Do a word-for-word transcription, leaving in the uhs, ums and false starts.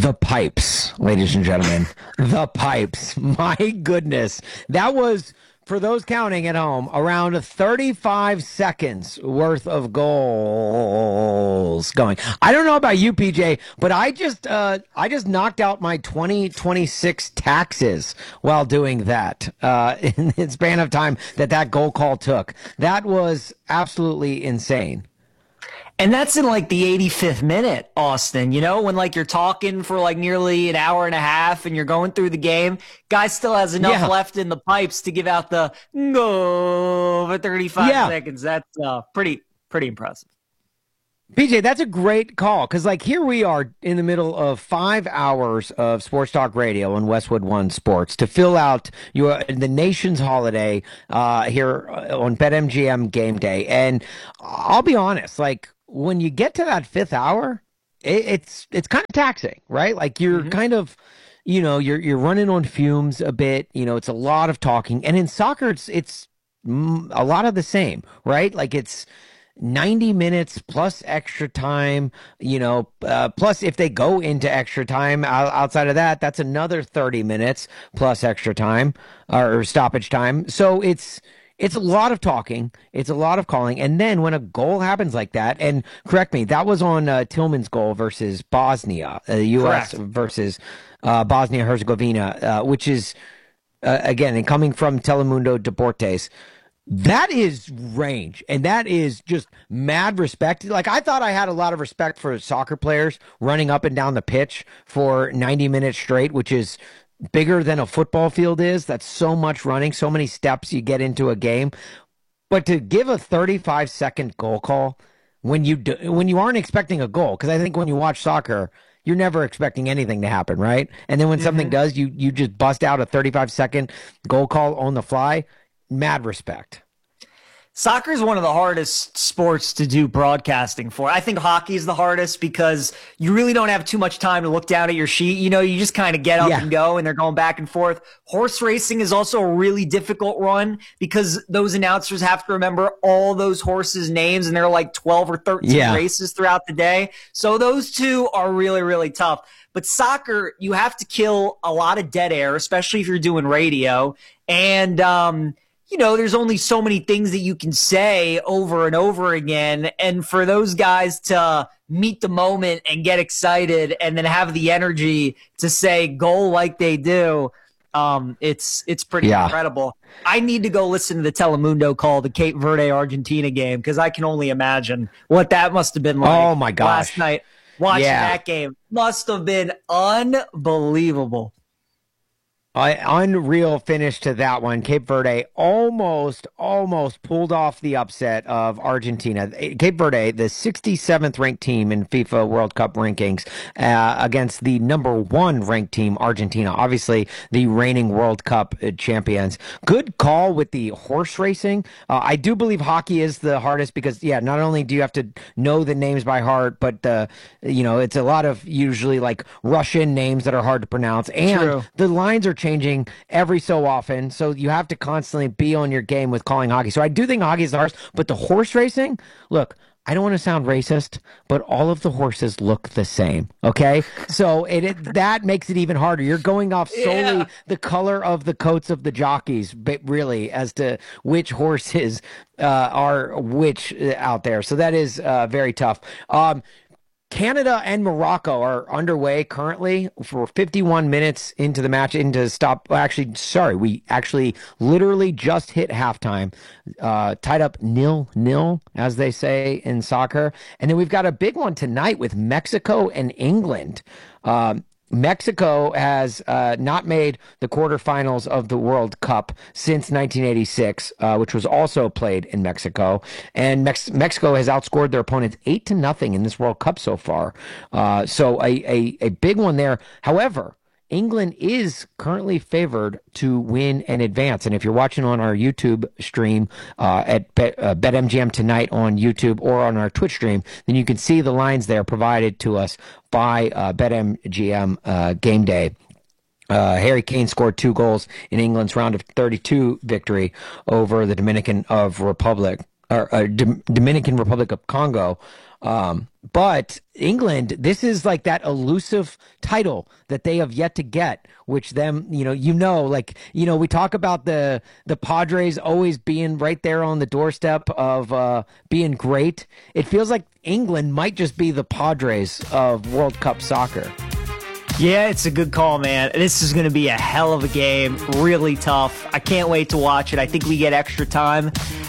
The pipes, ladies and gentlemen. The pipes. My goodness. That was, for those counting at home, around thirty-five seconds worth of goals going. I don't know about you, P J, but I just uh, I just knocked out my twenty twenty-six taxes while doing that uh, in the span of time that that goal call took. That was absolutely insane. And that's in like the eighty-fifth minute, Austin, you know, when like you're talking for like nearly an hour and a half and you're going through the game, guy still has enough Yeah. left in the pipes to give out the go for thirty-five Yeah. seconds. That's uh, pretty, pretty impressive. P J, that's a great call because, like, here we are in the middle of five hours of sports talk radio on Westwood One Sports to fill out your the nation's holiday uh, here on BetMGM Game Day, and I'll be honest, like when you get to that fifth hour, it, it's it's kind of taxing, right? Like you're Mm-hmm. kind of, you know, you're you're running on fumes a bit. You know, it's a lot of talking, and in soccer, it's it's mm, a lot of the same, right? Like it's ninety minutes plus extra time, you know, uh, plus if they go into extra time out, outside of that, that's another thirty minutes plus extra time or stoppage time. So it's it's a lot of talking. It's a lot of calling. And then when a goal happens like that, and correct me, that was on uh, Tillman's goal versus Bosnia, uh, the U S Correct. versus uh, Bosnia-Herzegovina, uh, which is, uh, again, and coming from Telemundo Deportes, that is range, and that is just mad respect. Like, I thought I had a lot of respect for soccer players running up and down the pitch for ninety minutes straight, which is bigger than a football field is. That's so much running, so many steps you get into a game. But to give a thirty-five second goal call when you do, when you aren't expecting a goal, because I think when you watch soccer, you're never expecting anything to happen, right? And then when something Mm-hmm. does, you you just bust out a thirty-five second goal call on the fly. Mad respect. Soccer is one of the hardest sports to do broadcasting for. I think hockey is the hardest because you really don't have too much time to look down at your sheet. You know, you just kind of get up Yeah. and go, and they're going back and forth. Horse racing is also a really difficult run because those announcers have to remember all those horses' names, and there are like twelve or thirteen Yeah. races throughout the day. So those two are really, really tough. But soccer, you have to kill a lot of dead air, especially if you're doing radio. And, um, you know, there's only so many things that you can say over and over again. And for those guys to meet the moment and get excited and then have the energy to say goal like they do, um, it's it's pretty Yeah. incredible. I need to go listen to the Telemundo call, the Cape Verde Argentina game, because I can only imagine what that must have been like Oh, my gosh. last night. Watching Yeah. that game must have been unbelievable. Uh, unreal finish to that one. Cape Verde almost, almost pulled off the upset of Argentina. Cape Verde, the sixty-seventh ranked team in FIFA World Cup rankings, uh, against the number one ranked team, Argentina. Obviously, the reigning World Cup uh, champions. Good call with the horse racing. Uh, I do believe hockey is the hardest because, yeah, not only do you have to know the names by heart, but, uh, you know, it's a lot of usually like Russian names that are hard to pronounce. And True. the lines are changing every so often, so you have to constantly be on your game with calling hockey. So I do think hockey is the hardest, but the horse racing, look, I don't want to sound racist, but all of the horses look the same, okay? So it, it that makes it even harder. You're going off solely Yeah. the color of the coats of the jockeys, but really, as to which horses uh, are which uh, out there. So that is uh, very tough. Um, Canada and Morocco are underway currently for fifty-one minutes into the match, into stop. well, Actually, sorry, we actually literally just hit halftime, uh, tied up nil nil, as they say in soccer. And then we've got a big one tonight with Mexico and England. Um, Mexico has uh, not made the quarterfinals of the World Cup since nineteen eighty-six, uh, which was also played in Mexico. And Mex- Mexico has outscored their opponents eight to nothing in this World Cup so far. Uh, so a, a, a big one there. However, England is currently favored to win and advance. And if you're watching on our YouTube stream uh, at Bet, uh, BetMGM tonight on YouTube or on our Twitch stream, then you can see the lines there provided to us by uh, BetMGM uh, Game Day. Uh, Harry Kane scored two goals in England's round of thirty-two victory over the Dominican of Republic. or uh, Dom- Dominican Republic of Congo. Um, but England, this is like that elusive title that they have yet to get, which them, you know, you know, like, you know, we talk about the, the Padres always being right there on the doorstep of, uh, being great. It feels like England might just be the Padres of World Cup soccer. Yeah, it's a good call, man. This is going to be a hell of a game. Really tough. I can't wait to watch it. I think we get extra time.